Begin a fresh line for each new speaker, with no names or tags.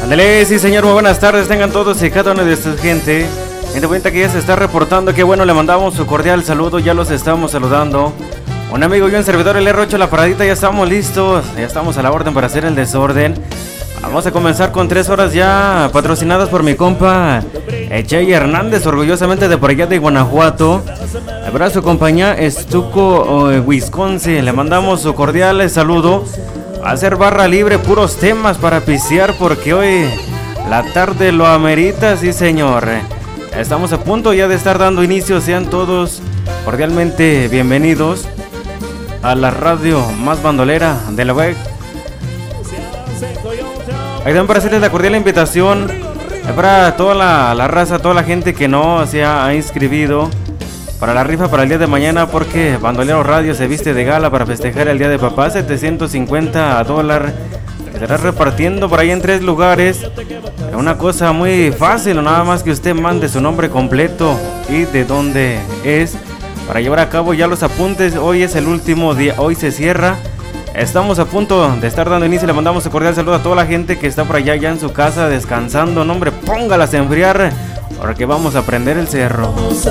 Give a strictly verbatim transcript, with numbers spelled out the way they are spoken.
Ándale, sí señor, muy buenas tardes, tengan todos y cada uno de esta gente. Gente bonita que ya se está reportando, que bueno, le mandamos su cordial saludo, ya los estamos saludando. Un amigo y un servidor, el R ocho La Paradita, ya estamos listos, ya estamos a la orden para hacer el desorden. Vamos a comenzar con tres horas ya, patrocinadas por mi compa Echay Hernández, orgullosamente de por allá de Guanajuato. Habrá su compañía Estuco, uh, Wisconsin, le mandamos su cordial saludo. Va a ser barra libre, puros temas para pistear, porque hoy la tarde lo amerita, sí señor. Estamos a punto ya de estar dando inicio, sean todos cordialmente bienvenidos a la radio más bandolera de la web. Ahí también para hacerles la cordial invitación para toda la, la raza, toda la gente que no se ha inscribido para la rifa para el día de mañana, porque Bandolero Radio se viste de gala para festejar el día de papá. Setecientos cincuenta dólares que estará repartiendo por ahí en tres lugares. Una cosa muy fácil, nada más que usted mande su nombre completo y de dónde es para llevar a cabo ya los apuntes. Hoy es el último día, hoy se cierra. Estamos a punto de estar dando inicio. Le mandamos un cordial saludo a toda la gente que está por allá ya en su casa descansando. No, hombre, póngalas a enfriar, porque vamos a prender el cerro.